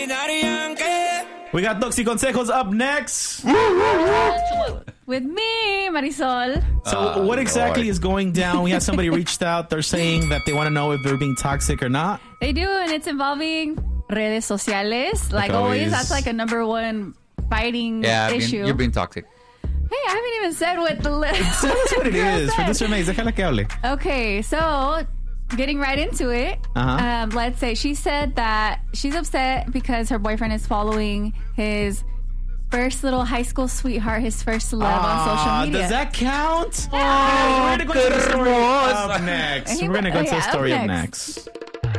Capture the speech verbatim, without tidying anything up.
We got Toxi Consejos up next. With me, Marisol. So Oh, what exactly Lord. is going down? We had somebody reached out. They're saying that they want to know if they're being toxic or not. They do, and it's involving redes sociales. Like, Like always. always, that's like a number one fighting Yeah, I mean, issue. you're being toxic. Hey, I haven't even said what the list. That's what it is. Producer Maze, déjala que hable. Okay, so getting right into it. Uh-huh. Um, let's say she said that she's upset because her boyfriend is following his first little high school sweetheart, his first love on social Ah, media. does that count? Oh, we're going to go to the story up next. He- We're going to go to yeah, the up story up next. next.